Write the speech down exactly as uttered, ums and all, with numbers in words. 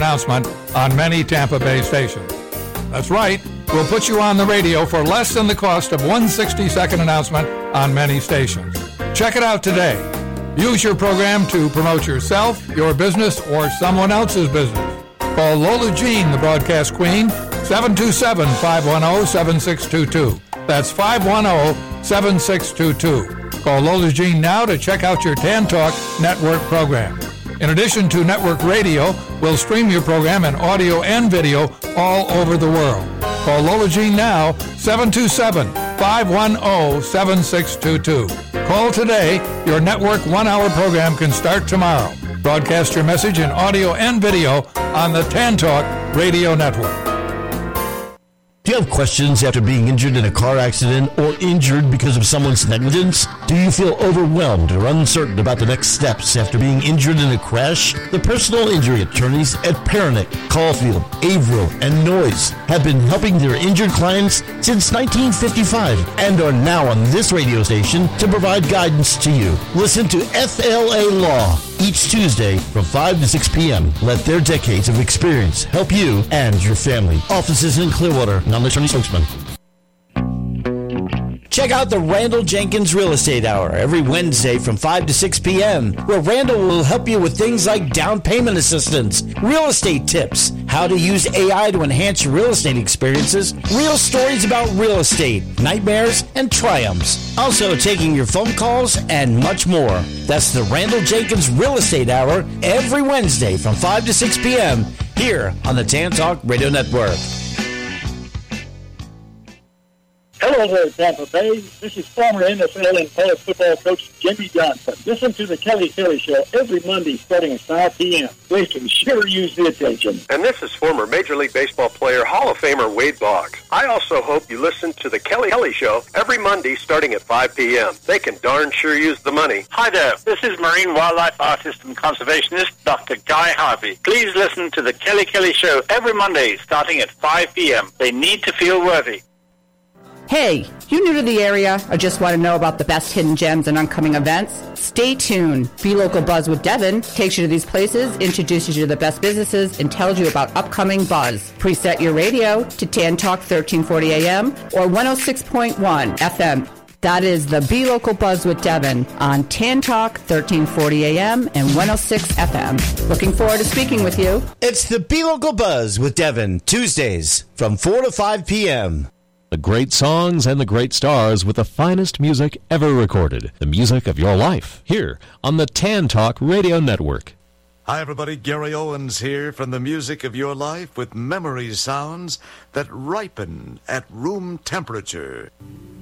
announcement on many Tampa Bay stations. That's right, we'll put you on the radio for less than the cost of one sixty-second announcement on many stations. Check it out today. Use your program to promote yourself, your business, or someone else's business. Call Lola Jean, the broadcast queen, seven two seven, five one zero, seven six two two. That's five one zero, seven six two two. Call Lola Jean now to check out your Tan Talk Network program. In addition to network radio, we'll stream your program in audio and video all over the world. Call Lola Jean now, seven two seven, five one zero, seven six two two. Call today. Your network one-hour program can start tomorrow. Broadcast your message in audio and video on the Tan Talk Radio Network. Do you have questions after being injured in a car accident or injured because of someone's negligence? Do you feel overwhelmed or uncertain about the next steps after being injured in a crash? The personal injury attorneys at Peronick, Caulfield, Averill, and Noyes have been helping their injured clients since nineteen fifty-five and are now on this radio station to provide guidance to you. Listen to F L A Law each Tuesday from five to six p.m. Let their decades of experience help you and your family. Offices in Clearwater, non-attorney spokesman. Check out the Randall Jenkins Real Estate Hour every Wednesday from five to six p.m., where Randall will help you with things like down payment assistance, real estate tips, how to use A I to enhance your real estate experiences, real stories about real estate, nightmares, and triumphs. Also taking your phone calls and much more. That's the Randall Jenkins Real Estate Hour every Wednesday from five to six p.m. here on the Tan Talk Radio Network. Hello there, Tampa Bay. This is former N F L and college football coach Jimmy Johnson. Listen to the Kelly Kelly Show every Monday starting at five p.m. They can sure use the attention. And this is former Major League Baseball player, Hall of Famer Wade Boggs. I also hope you listen to the Kelly Kelly Show every Monday starting at five p.m. They can darn sure use the money. Hi there. This is marine wildlife artist and conservationist Doctor Guy Harvey. Please listen to the Kelly Kelly Show every Monday starting at five p.m. They need to feel worthy. Hey, you new to the area or just want to know about the best hidden gems and upcoming events? Stay tuned. Be Local Buzz with Devin takes you to these places, introduces you to the best businesses, and tells you about upcoming buzz. Preset your radio to Tan Talk thirteen forty A M or one oh six point one F M. That is the Be Local Buzz with Devin on Tan Talk thirteen forty A M and one oh six F M. Looking forward to speaking with you. It's the Be Local Buzz with Devin, Tuesdays from four to five p.m. The great songs and the great stars with the finest music ever recorded. The music of your life, here on the Tan Talk Radio Network. Hi, everybody. Gary Owens here from the music of your life with memory sounds that ripen at room temperature.